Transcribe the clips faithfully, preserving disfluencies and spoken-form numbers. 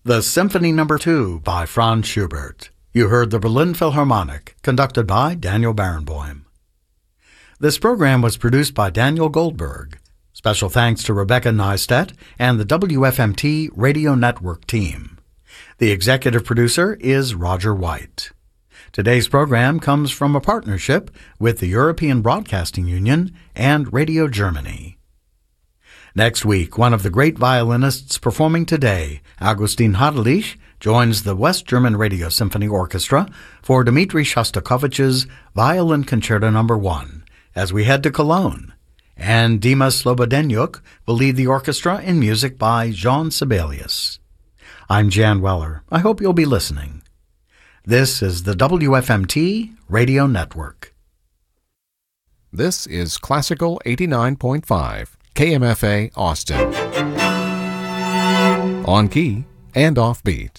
The Symphony Number two by Franz Schubert. You heard the Berlin Philharmonic, conducted by Daniel Barenboim. This program was produced by Daniel Goldberg. Special thanks to Rebecca Neistat and the W F M T Radio Network team. The executive producer is Roger White. Today's program comes from a partnership with the European Broadcasting Union and Radio Germany. Next week, one of the great violinists performing today, Augustin Hadelich, joins the West German Radio Symphony Orchestra for Dmitri Shostakovich's Violin Concerto Number one as we head to Cologne. And Dima Slobodenyuk will lead the orchestra in music by Jean Sibelius. I'm Jan Weller. I hope you'll be listening. This is the W F M T Radio Network. This is Classical eighty-nine point five, K M F A Austin. On key and off beat.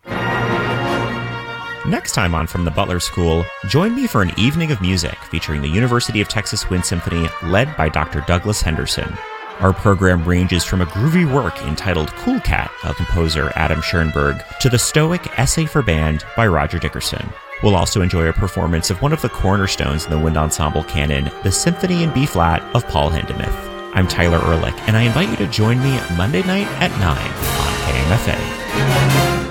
Next time on From the Butler School, join me for an evening of music featuring the University of Texas Wind Symphony led by Doctor Douglas Henderson. Our program ranges from a groovy work entitled Cool Cat of composer Adam Schoenberg to the stoic Essay for Band by Roger Dickerson. We'll also enjoy a performance of one of the cornerstones in the wind ensemble canon, the Symphony in B-flat of Paul Hindemith. I'm Tyler Ehrlich, and I invite you to join me Monday night at nine on K M F A.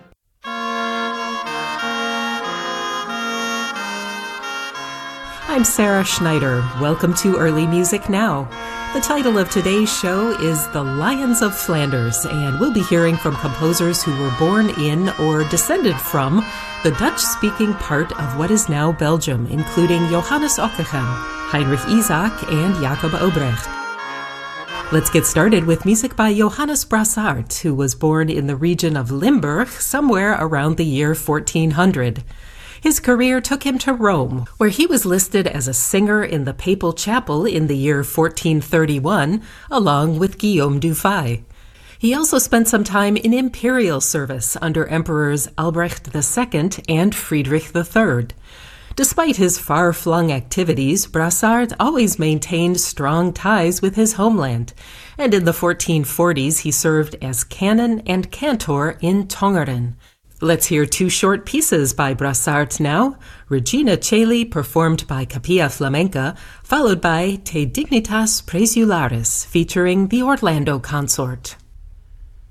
I'm Sarah Schneider. Welcome to Early Music Now. The title of today's show is The Lions of Flanders, and we'll be hearing from composers who were born in or descended from the Dutch-speaking part of what is now Belgium, including Johannes Ockeghem, Heinrich Isaac, and Jacob Obrecht. Let's get started with music by Johannes Brassard, who was born in the region of Limburg somewhere around the year fourteen hundred. His career took him to Rome, where he was listed as a singer in the Papal Chapel in the year fourteen thirty-one, along with Guillaume Dufay. He also spent some time in imperial service under Emperors Albrecht the Second and Friedrich the Third. Despite his far-flung activities, Brassard always maintained strong ties with his homeland, and in the fourteen forties he served as canon and cantor in Tongeren. Let's hear two short pieces by Brassard now. Regina Coeli, performed by Capilla Flamenca, followed by Te Dignitas Praesularis, featuring the Orlando Consort.